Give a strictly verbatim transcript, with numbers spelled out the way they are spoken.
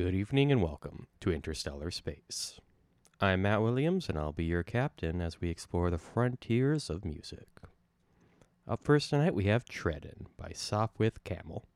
Good evening and welcome to Interstellar Space. I'm Matt Williams and I'll be your captain as we explore the frontiers of music. Up first tonight we have Treadin' by Sopwith Camel.